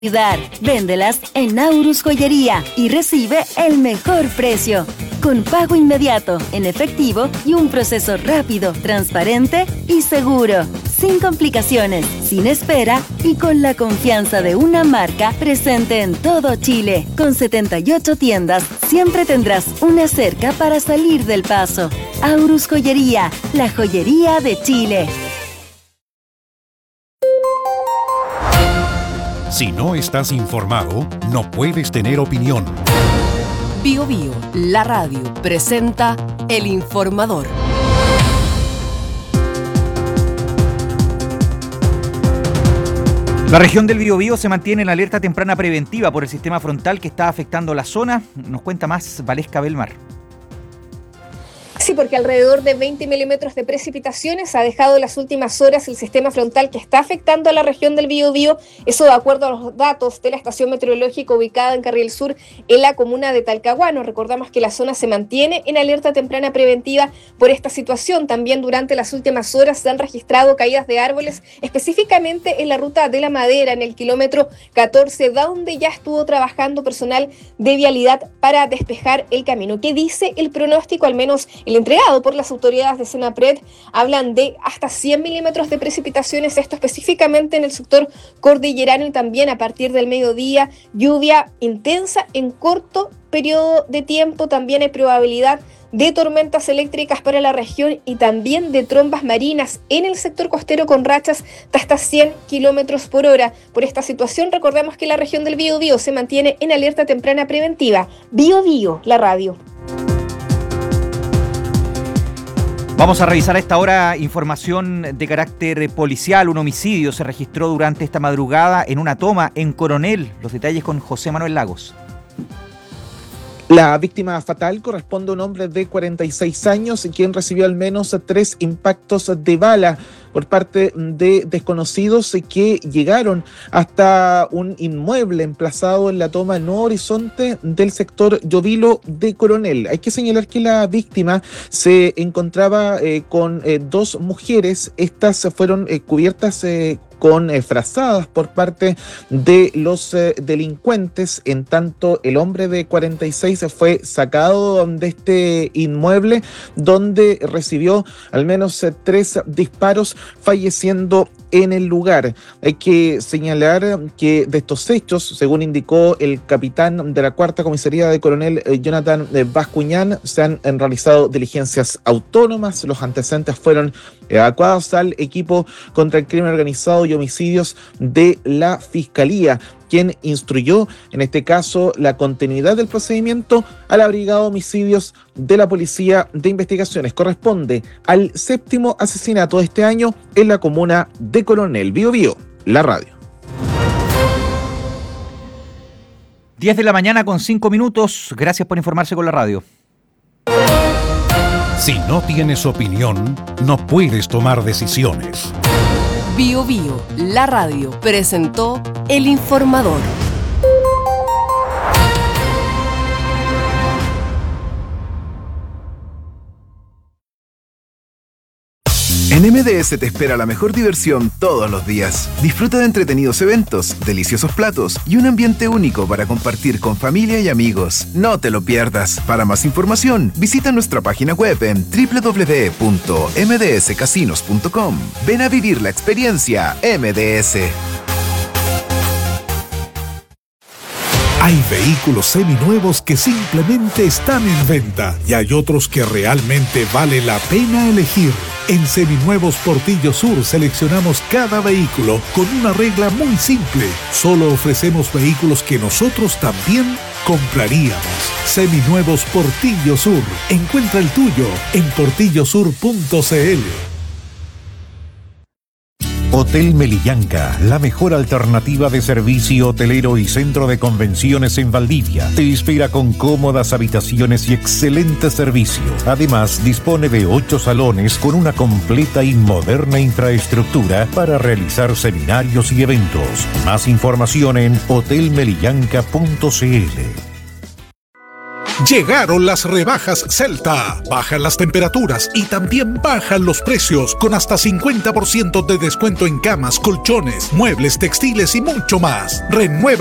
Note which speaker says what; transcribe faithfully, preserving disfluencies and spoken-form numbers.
Speaker 1: Véndelas en Aurus Joyería y recibe el mejor precio. Con pago inmediato, en efectivo y un proceso rápido, transparente y seguro. Sin complicaciones, sin espera y con la confianza de una marca presente en todo Chile. Con setenta y ocho tiendas, siempre tendrás una cerca para salir del paso. Aurus Joyería, la joyería de Chile.
Speaker 2: Si no estás informado, no puedes tener opinión.
Speaker 3: Bio Bio, la radio, presenta El Informador.
Speaker 4: La región del Biobío se mantiene en alerta temprana preventiva por el sistema frontal que está afectando la zona. Nos cuenta más Valesca Belmar.
Speaker 5: Sí, porque alrededor de veinte milímetros de precipitaciones ha dejado en las últimas horas el sistema frontal que está afectando a la región del Biobío. Eso de acuerdo a los datos de la estación meteorológica ubicada en Carril Sur, en la comuna de Talcahuano. Recordamos que la zona se mantiene en alerta temprana preventiva por esta situación. También durante las últimas horas se han registrado caídas de árboles, específicamente en la ruta de la Madera, en el kilómetro catorce, donde ya estuvo trabajando personal de vialidad para despejar el camino. ¿Qué dice el pronóstico? Al menos el entregado por las autoridades de Senapred, hablan de hasta cien milímetros de precipitaciones, esto específicamente en el sector cordillerano, y también a partir del mediodía, lluvia intensa en corto periodo de tiempo. También hay probabilidad de tormentas eléctricas para la región y también de trombas marinas en el sector costero con rachas de hasta cien kilómetros por hora. Por esta situación, recordemos que la región del Biobío se mantiene en alerta temprana preventiva. Bio Bio, la radio.
Speaker 4: Vamos a revisar a esta hora información de carácter policial. Un homicidio se registró durante esta madrugada en una toma en Coronel. Los detalles con José Manuel Lagos.
Speaker 6: La víctima fatal corresponde a un hombre de cuarenta y seis años, quien recibió al menos tres impactos de bala por parte de desconocidos que llegaron hasta un inmueble emplazado en la toma No Horizonte del sector Llovilo de Coronel. Hay que señalar que la víctima se encontraba eh, con eh, dos mujeres. Estas fueron eh, cubiertas eh, con eh, frazadas por parte de los eh, delincuentes. En tanto, el hombre de cuarenta y seis fue sacado de este inmueble, donde recibió al menos eh, tres disparos, falleciendo en el lugar. Hay que señalar que de estos hechos, según indicó el capitán de la cuarta comisaría de Coronel, eh, Jonathan eh, Bascuñán, se han, han realizado diligencias autónomas. Los antecedentes fueron evacuados al equipo contra el crimen organizado y homicidios de la Fiscalía, quien instruyó, en este caso, la continuidad del procedimiento a la Brigada de Homicidios de la Policía de Investigaciones. Corresponde al séptimo asesinato de este año en la comuna de Coronel. Bio Bio, la radio.
Speaker 4: diez de la mañana con cinco minutos. Gracias por informarse con la radio.
Speaker 2: Si no tienes opinión, no puedes tomar decisiones.
Speaker 3: Bio Bio, la radio, presentó El Informador.
Speaker 7: En M D S te espera la mejor diversión todos los días. Disfruta de entretenidos eventos, deliciosos platos y un ambiente único para compartir con familia y amigos. No te lo pierdas. Para más información, visita nuestra página web en doble u doble u doble u punto m d s casinos punto com. Ven a vivir la experiencia M D S.
Speaker 2: Hay vehículos seminuevos que simplemente están en venta y hay otros que realmente vale la pena elegir. En Seminuevos Portillo Sur seleccionamos cada vehículo con una regla muy simple. Solo ofrecemos vehículos que nosotros también compraríamos. Seminuevos Portillo Sur. Encuentra el tuyo en portillo sur punto c l. Hotel Melillanca, la mejor alternativa de servicio hotelero y centro de convenciones en Valdivia. Te espera con cómodas habitaciones y excelente servicio. Además, dispone de ocho salones con una completa y moderna infraestructura para realizar seminarios y eventos. Más información en hotel melillanca punto c l. Llegaron las rebajas Celta. Bajan las temperaturas y también bajan los precios con hasta cincuenta por ciento de descuento en camas, colchones, muebles, textiles y mucho más. Renueva